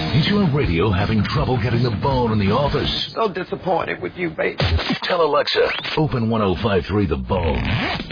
Is your radio having trouble getting the bone in the office? So disappointed with you, baby. Tell Alexa, open 105.3 The Bone.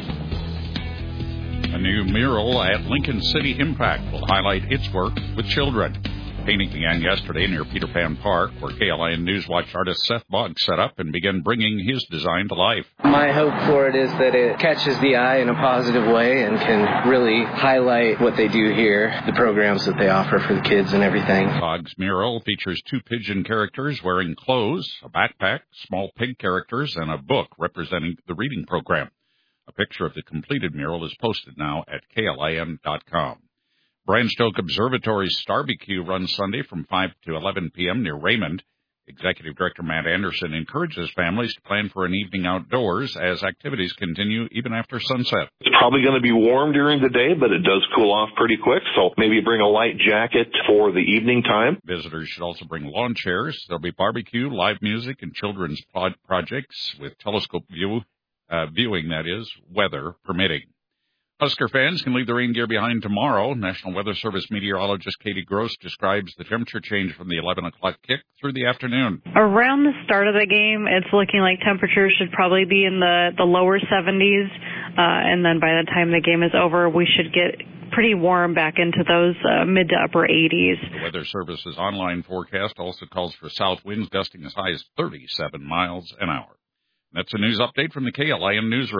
A new mural at Lincoln City Impact will highlight its work with children. Painting began yesterday near Peter Pan Park, where KLIN Newswatch artist Seth Boggs set up and began bringing his design to life. My hope for it is that it catches the eye in a positive way and can really highlight what they do here, the programs that they offer for the kids and everything. Boggs' mural features 2 pigeon characters wearing clothes, a backpack, small pig characters, and a book representing the reading program. A picture of the completed mural is posted now at KLIN.com. Branch Oak Observatory's Starbecue runs Sunday from 5 to 11 p.m. near Raymond. Executive Director Matt Anderson encourages families to plan for an evening outdoors as activities continue even after sunset. It's probably going to be warm during the day, but it does cool off pretty quick, so maybe bring a light jacket for the evening time. Visitors should also bring lawn chairs. There'll be barbecue, live music, and children's projects with telescope viewing, that is, weather permitting. Husker fans can leave the rain gear behind tomorrow. National Weather Service meteorologist Katie Gross describes the temperature change from the 11 o'clock kick through the afternoon. Around the start of the game, it's looking like temperatures should probably be in the lower 70s, and then by the time the game is over, we should get pretty warm back into those mid to upper 80s. The Weather Service's online forecast also calls for south winds gusting as high as 37 miles an hour. That's a news update from the KLIN Newsroom.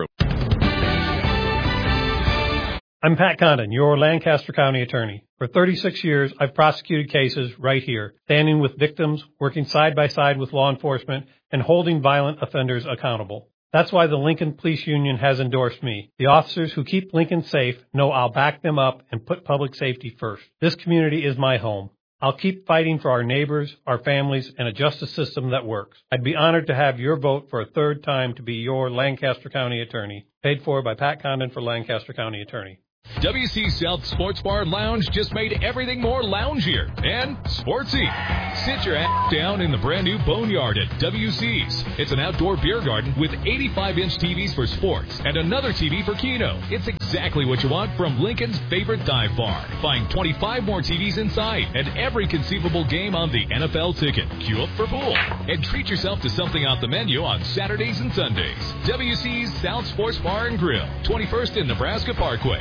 I'm Pat Condon, your Lancaster County attorney. For 36 years, I've prosecuted cases right here, standing with victims, working side by side with law enforcement, and holding violent offenders accountable. That's why the Lincoln Police Union has endorsed me. The officers who keep Lincoln safe know I'll back them up and put public safety first. This community is my home. I'll keep fighting for our neighbors, our families, and a justice system that works. I'd be honored to have your vote for a third time to be your Lancaster County attorney. Paid for by Pat Condon for Lancaster County attorney. WC South Sports Bar and Lounge just made everything more loungier and sportsy. Sit your ass down in the brand new Boneyard at WC's. It's an outdoor beer garden with 85-inch TVs for sports and another TV for Keno. It's exactly what you want from Lincoln's favorite dive bar. Find 25 more TVs inside and every conceivable game on the NFL ticket. Queue up for pool and treat yourself to something off the menu on Saturdays and Sundays. WC's South Sports Bar and Grill, 21st in Nebraska Parkway.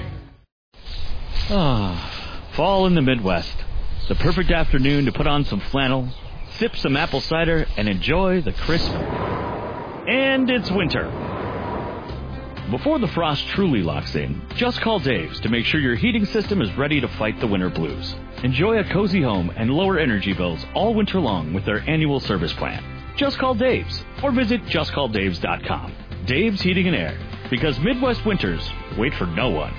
Fall in the Midwest. The perfect afternoon to put on some flannel, sip some apple cider, and enjoy the crisp. And it's winter. Before the frost truly locks in, just call Dave's to make sure your heating system is ready to fight the winter blues. Enjoy a cozy home and lower energy bills all winter long with their annual service plan. Just call Dave's or visit justcalldaves.com. Dave's Heating and Air, because Midwest winters wait for no one.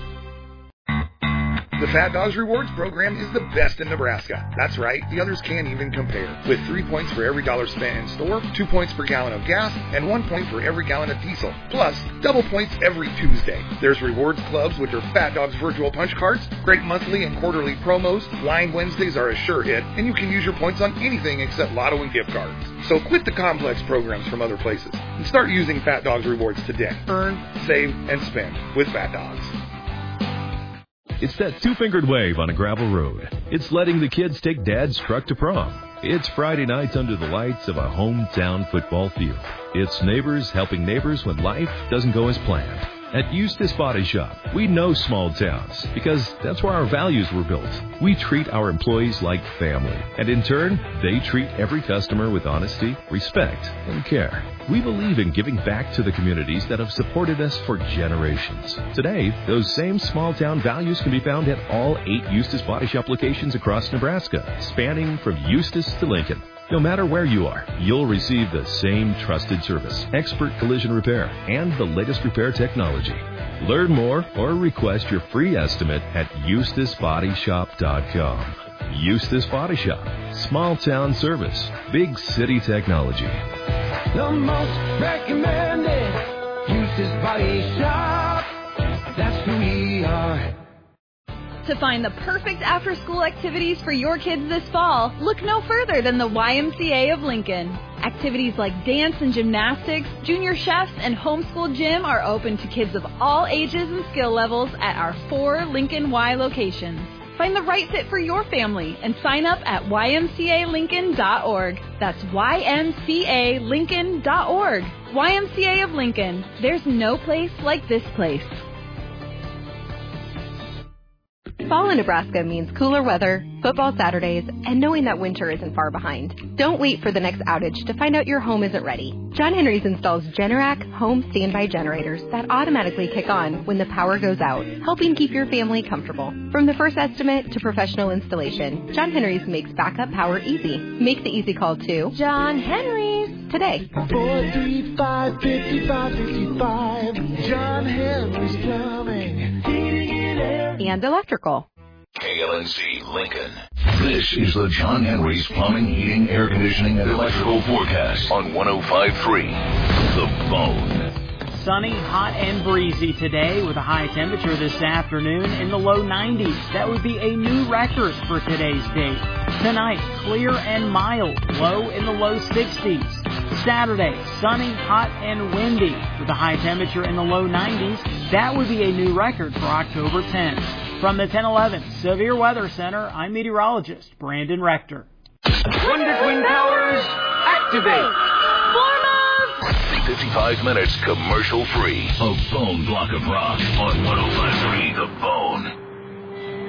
The Fat Dogs Rewards program is the best in Nebraska. That's right, the others can't even compare. With 3 points for every dollar spent in store, 2 points per gallon of gas, and 1 point for every gallon of diesel. Plus, double points every Tuesday. There's rewards clubs with their Fat Dogs virtual punch cards, great monthly and quarterly promos, Line Wednesdays are a sure hit, and you can use your points on anything except lotto and gift cards. So quit the complex programs from other places and start using Fat Dogs Rewards today. Earn, save, and spend with Fat Dogs. It's that two-fingered wave on a gravel road. It's letting the kids take Dad's truck to prom. It's Friday nights under the lights of a hometown football field. It's neighbors helping neighbors when life doesn't go as planned. At Eustace Body Shop, we know small towns because that's where our values were built. We treat our employees like family, and in turn, they treat every customer with honesty, respect, and care. We believe in giving back to the communities that have supported us for generations. Today, those same small-town values can be found at all 8 Eustace Body Shop locations across Nebraska, spanning from Eustace to Lincoln. No matter where you are, you'll receive the same trusted service, expert collision repair, and the latest repair technology. Learn more or request your free estimate at EustaceBodyShop.com. Eustace Body Shop. Small town service. Big city technology. The most recommended Eustace Body Shop. That's who we are. To find the perfect after-school activities for your kids this fall, look no further than the YMCA of Lincoln. Activities like dance and gymnastics, junior chefs, and homeschool gym are open to kids of all ages and skill levels at our 4 Lincoln Y locations. Find the right fit for your family and sign up at ymcalincoln.org. That's ymcalincoln.org. YMCA of Lincoln. There's no place like this place. Fall in Nebraska means cooler weather, football Saturdays, and knowing that winter isn't far behind. Don't wait for the next outage to find out your home isn't ready. John Henry's installs Generac home standby generators that automatically kick on when the power goes out, helping keep your family comfortable. From the first estimate to professional installation, John Henry's makes backup power easy. Make the easy call to John Henry's today. 435-5555. John Henry's Plumbing, Heating and Air, and Electrical. KLNC Lincoln. This is the John Henry's Plumbing, Heating, Air Conditioning, and Electrical Forecast on 105.3 The Bone. Sunny, hot, and breezy today with a high temperature this afternoon in the low 90s. That would be a new record for today's date. Tonight, clear and mild, low in the low 60s. Saturday, sunny, hot, and windy with a high temperature in the low 90s. That would be a new record for October 10th. From the 1011 Severe Weather Center, I'm meteorologist Brandon Rector. Wonder Twin Towers, activate! 55 minutes commercial free. A Bone block of rock on 105.3 The Bone.